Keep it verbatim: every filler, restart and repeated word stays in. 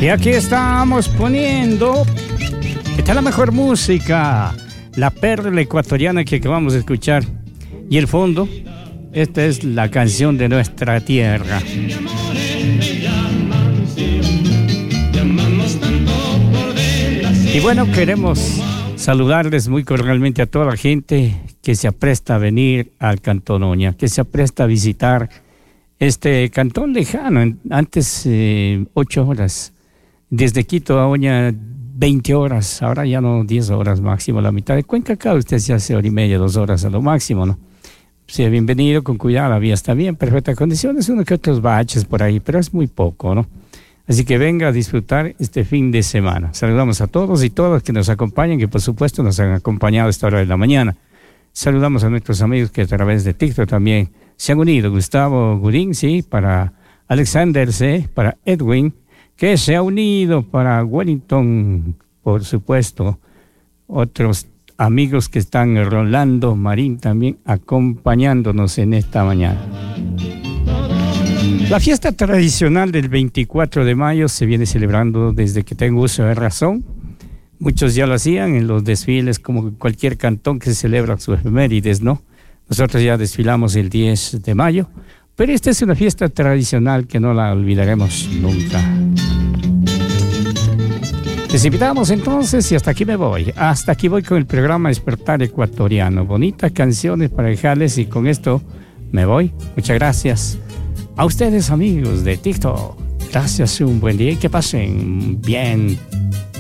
Y aquí estamos poniendo, esta es la mejor música, la perla ecuatoriana que acabamos de escuchar. Y el fondo, esta es la canción de nuestra tierra. Y bueno, queremos saludarles muy cordialmente a toda la gente que se apresta a venir al Cantón Oña, que se apresta a visitar este cantón lejano. Antes eh, ocho horas, desde Quito a Oña veinte horas, ahora ya no diez horas máximo, la mitad de Cuenca acá usted se hace hora y media, dos horas a lo máximo, ¿no? Sí, bienvenido, con cuidado, la vía está bien, perfectas condiciones, uno que otros baches por ahí, pero es muy poco, ¿no? Así que venga a disfrutar este fin de semana. Saludamos a todos y todas que nos acompañan, que por supuesto nos han acompañado a esta hora de la mañana. Saludamos a nuestros amigos que a través de TikTok también se han unido. Gustavo Gurín, sí, para Alexander, sí, para Edwin, que se ha unido, para Wellington, por supuesto. Otros amigos que están, Rolando Marín también acompañándonos en esta mañana. La fiesta tradicional del veinticuatro de mayo se viene celebrando desde que tengo uso de razón. Muchos ya lo hacían en los desfiles, como cualquier cantón que celebra sus efemérides, ¿no? Nosotros ya desfilamos el diez de mayo, pero esta es una fiesta tradicional que no la olvidaremos nunca. Les invitamos entonces y hasta aquí me voy. Hasta aquí voy con el programa Despertar Ecuatoriano. Bonitas canciones para dejarles y con esto me voy. Muchas gracias. A ustedes, amigos de TikTok, gracias, un buen día y que pasen bien.